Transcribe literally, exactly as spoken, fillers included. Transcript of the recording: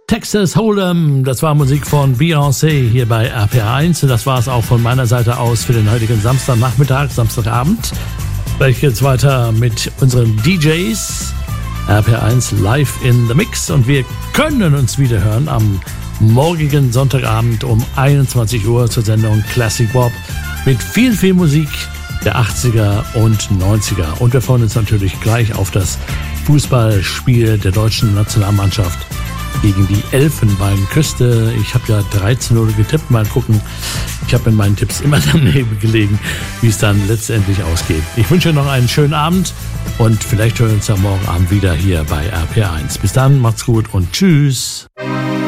Texas Hold'em, das war Musik von Beyoncé hier bei R P R eins. Und das war es auch von meiner Seite aus für den heutigen Samstagnachmittag, Samstagabend. Gleich geht's weiter mit unseren D Js. R P R eins live in the mix. Und wir können uns wieder hören am morgigen Sonntagabend um einundzwanzig Uhr zur Sendung Classic Bob mit viel, viel Musik der achtziger und neunziger. Und wir freuen uns natürlich gleich auf das Fußballspiel der deutschen Nationalmannschaft gegen die Elfenbeinküste. Ich habe ja dreizehn null getippt. Mal gucken. Ich habe in meinen Tipps immer daneben gelegen, wie es dann letztendlich ausgeht. Ich wünsche noch einen schönen Abend und vielleicht hören wir uns ja morgen Abend wieder hier bei R P R eins. Bis dann, macht's gut und tschüss.